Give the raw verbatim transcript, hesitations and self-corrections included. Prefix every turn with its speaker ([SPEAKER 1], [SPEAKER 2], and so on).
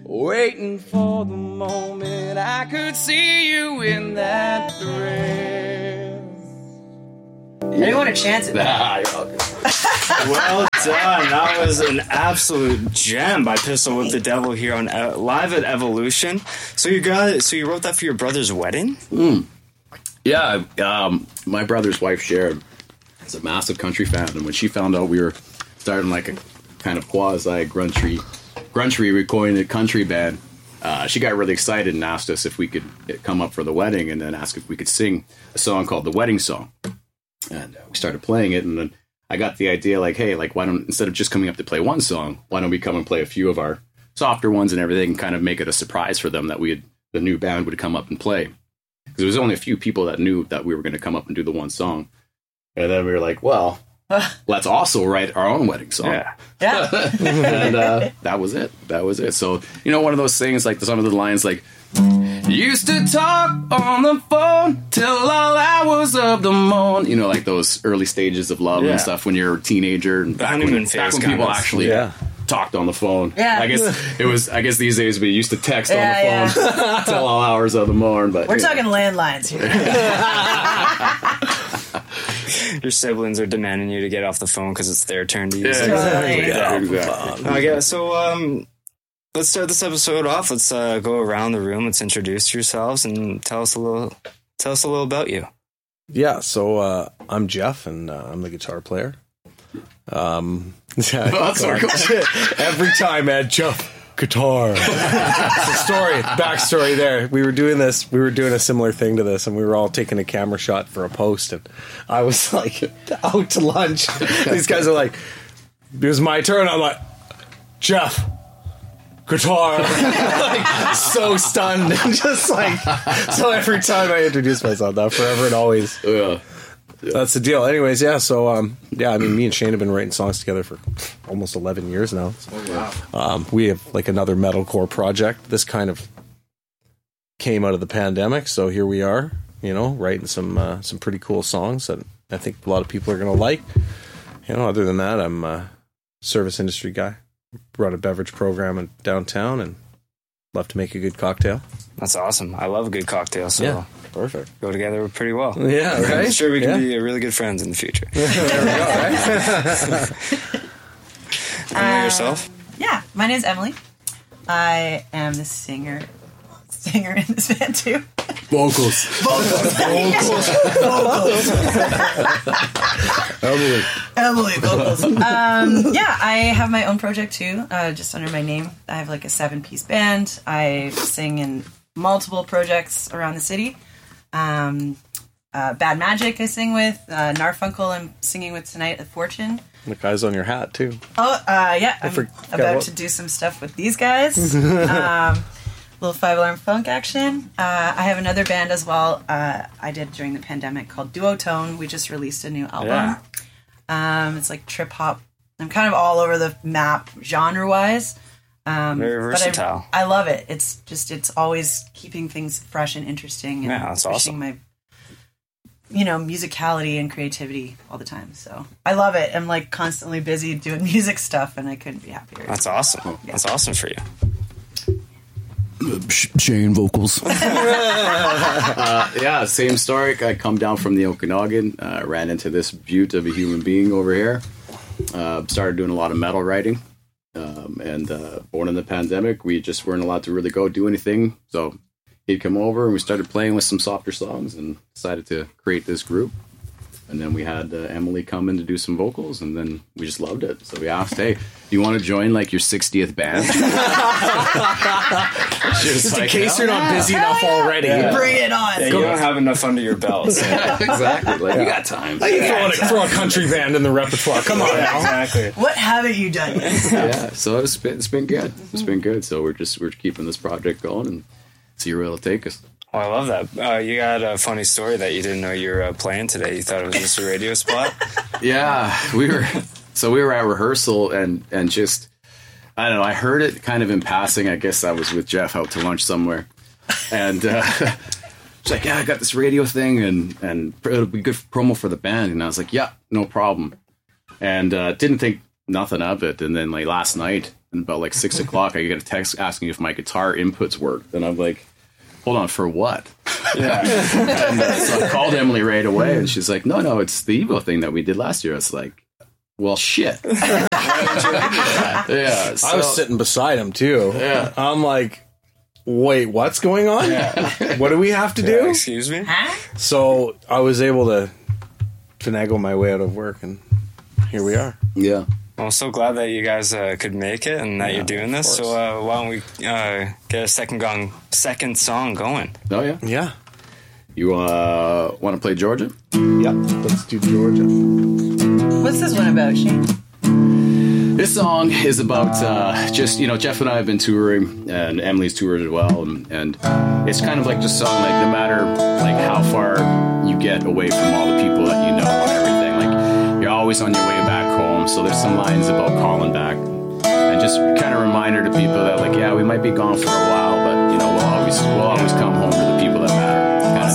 [SPEAKER 1] waiting for the moment I could see you in that dress.
[SPEAKER 2] Anyone a chance at that?
[SPEAKER 1] Nah, you're all good.
[SPEAKER 3] Well done. That was an absolute gem by Pistol Whip the Devil here on uh, live at Evolution. So you got it. So you wrote that for your brother's wedding?
[SPEAKER 4] Mm. Yeah, um, my brother's wife Sharon is a massive country fan, and when she found out we were starting like a kind of quasi grungy, grungy recording country band, uh, she got really excited and asked us if we could come up for the wedding, and then asked if we could sing a song called "The Wedding Song." And uh, we started playing it, and then I got the idea, like, hey, like, why don't, instead of just coming up to play one song, why don't we come and play a few of our softer ones and everything, and kind of make it a surprise for them that we had, the new band would come up and play. Because there was only a few people that knew that we were going to come up and do the one song. And then we were like, well, let's also write our own wedding song.
[SPEAKER 3] Yeah.
[SPEAKER 2] Yeah.
[SPEAKER 4] And uh, that was it. That was it. So, you know, one of those things, like some of the lines, like, used to talk on the phone till all hours of the morning. You know, like those early stages of love
[SPEAKER 3] Yeah.
[SPEAKER 4] and stuff when you're a teenager. And
[SPEAKER 3] The
[SPEAKER 4] back
[SPEAKER 3] honeymoon
[SPEAKER 4] when,
[SPEAKER 3] phase
[SPEAKER 4] back when
[SPEAKER 3] kind
[SPEAKER 4] people
[SPEAKER 3] of.
[SPEAKER 4] actually
[SPEAKER 5] Yeah.
[SPEAKER 4] talked on the phone.
[SPEAKER 2] Yeah.
[SPEAKER 4] I guess it was, I guess these days we used to text
[SPEAKER 2] Yeah,
[SPEAKER 4] on the phone till all hours of the morning. But
[SPEAKER 2] We're
[SPEAKER 4] you know.
[SPEAKER 2] talking landlines here.
[SPEAKER 3] Your siblings are demanding you to get off the phone because it's their turn to use
[SPEAKER 4] Yeah,
[SPEAKER 3] it.
[SPEAKER 2] Totally.
[SPEAKER 4] exactly. exactly.
[SPEAKER 3] Okay, so um, let's start this episode off. Let's uh, go around the room. Let's introduce yourselves and tell us a little. Tell us a little about you.
[SPEAKER 5] Yeah, so uh, I'm Jeff, and uh, I'm the guitar player. Um, yeah,
[SPEAKER 4] Oh, that's so cool.
[SPEAKER 5] every time, man, Jeff, guitar. It's a story, backstory there. We were doing this, we were doing a similar thing to this, and we were all taking a camera shot for a post, and I was like out to lunch. These guys are like, it was my turn. I'm like, Jeff, guitar. Like, so stunned, and just like, so every time I introduce myself, now forever and always.
[SPEAKER 4] Yeah.
[SPEAKER 5] That's the deal. Anyways, yeah, so, um, yeah, I mean, me and Shane have been writing songs together for almost eleven years now.
[SPEAKER 4] Oh, wow.
[SPEAKER 5] Um, we have, like, another metalcore project. This kind of came out of the pandemic, so here we are, you know, writing some uh, some pretty cool songs that I think a lot of people are going to like. You know, other than that, I'm a service industry guy. Run a beverage program in downtown and love to make a good cocktail.
[SPEAKER 3] That's awesome. I love a good cocktail, so
[SPEAKER 5] Yeah, perfect.
[SPEAKER 3] go together pretty well.
[SPEAKER 5] Yeah, right?
[SPEAKER 3] I'm sure we can
[SPEAKER 5] Yeah.
[SPEAKER 3] be really good friends in the future.
[SPEAKER 5] There we go, right?
[SPEAKER 3] And yourself?
[SPEAKER 2] Yeah, my name's Emily. I am the singer singer in this band too.
[SPEAKER 4] Vocals.
[SPEAKER 5] Emily.
[SPEAKER 2] Emily vocals. Um, yeah, I have my own project too, uh, just under my name. I have like a seven-piece band. I sing in multiple projects around the city. Um, uh, Bad Magic I sing with. Uh, Narfunkel I'm singing with tonight at Fortune.
[SPEAKER 5] The guy's on your hat, too.
[SPEAKER 2] Oh, uh, yeah, I'm
[SPEAKER 5] forgot
[SPEAKER 2] about
[SPEAKER 5] what-
[SPEAKER 2] to do some stuff with these guys. um, little Five Alarm Funk action. Uh, I have another band as well. Uh, I did during the pandemic called Duotone. We just released a new album.
[SPEAKER 3] Yeah.
[SPEAKER 2] Um, it's like trip hop. I'm kind of all over the map genre wise. Um,
[SPEAKER 3] Very
[SPEAKER 2] but I-
[SPEAKER 3] versatile.
[SPEAKER 2] I, love it. It's just it's always keeping things fresh and interesting and
[SPEAKER 3] Yeah, that's
[SPEAKER 2] pushing
[SPEAKER 3] awesome.
[SPEAKER 2] my you know musicality and creativity all the time. So I love it. I'm like constantly busy doing music stuff, and I couldn't be happier.
[SPEAKER 3] That's awesome. That's awesome for you.
[SPEAKER 4] Shane vocals. uh, yeah, same story. I come down from the Okanagan. Uh, ran into this beaut of a human being over here. Uh, started doing a lot of metal writing. Um, and uh, born in the pandemic, we just weren't allowed to really go do anything. So he'd come over and we started playing with some softer songs and decided to create this group. And then we had uh, Emily come in to do some vocals, and then we just loved it. So we asked, hey, do you want to join like your sixtieth band?
[SPEAKER 5] Just in case you're not busy enough already.
[SPEAKER 2] Bring it on.
[SPEAKER 3] Yeah, you don't have enough under your belt. So.
[SPEAKER 4] Exactly. Like, you got time.
[SPEAKER 5] Throw, a, throw a country band in the repertoire. Come on now.
[SPEAKER 3] Exactly.
[SPEAKER 2] What haven't you done yet?
[SPEAKER 4] Yeah, so it's been, it's been good. It's been good. So we're just we're keeping this project going and see where it'll take us.
[SPEAKER 3] Oh, I love that. Uh, you got a funny story that you didn't know you were uh, playing today. You thought it was just a radio spot?
[SPEAKER 4] Yeah, we were. So we were at rehearsal and and just I don't know. I heard it kind of in passing. I guess I was with Jeff out to lunch somewhere, and uh, she's like, "Yeah, I got this radio thing, and and it'll be good promo for the band." And I was like, "Yeah, no problem." And uh, didn't think nothing of it. And then like last night, And about like six o'clock, I get a text asking if my guitar inputs worked. And I'm like, hold on, for what?
[SPEAKER 3] Yeah.
[SPEAKER 4] And uh, so I called Emily right away, and she's like, no, no, it's the Evo thing that we did last year. It's like, well, shit. Yeah. So,
[SPEAKER 5] I was sitting beside him too.
[SPEAKER 4] Yeah.
[SPEAKER 5] I'm like, wait, what's going on?
[SPEAKER 3] Yeah.
[SPEAKER 5] What do we have to do?
[SPEAKER 3] Excuse me?
[SPEAKER 2] Huh?
[SPEAKER 5] So I was able to finagle my way out of work, and here we are.
[SPEAKER 4] yeah.
[SPEAKER 3] Well, I'm so glad that you guys uh, could make it and that
[SPEAKER 5] Yeah,
[SPEAKER 3] you're doing this.
[SPEAKER 5] of
[SPEAKER 3] So uh, why don't we uh, get a second gong, second song going?
[SPEAKER 4] Oh, yeah.
[SPEAKER 5] Yeah.
[SPEAKER 4] You uh, want to play Georgia?
[SPEAKER 5] Yep. Let's do Georgia.
[SPEAKER 2] What's this one about, Shane?
[SPEAKER 4] This song is about uh, just, you know, Jeff and I have been touring, and Emily's toured as well, and, and it's kind of like just a song, like, no matter, like, how far you get away from all the people that you know and everything, like, you're always on your way back home, so there's some lines about calling back, and just kind of reminder to people that, like, yeah, we might be gone for a while, but, you know, we'll always, we'll always